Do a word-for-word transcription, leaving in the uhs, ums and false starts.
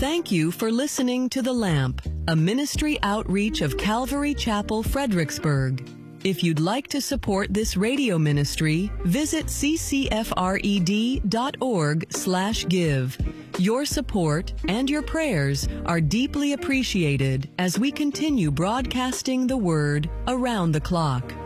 Thank you for listening to The Lamp, a ministry outreach of Calvary Chapel, Fredericksburg. If you'd like to support this radio ministry, visit c c f r e d dot org slash give. Your support and your prayers are deeply appreciated as we continue broadcasting the Word around the clock.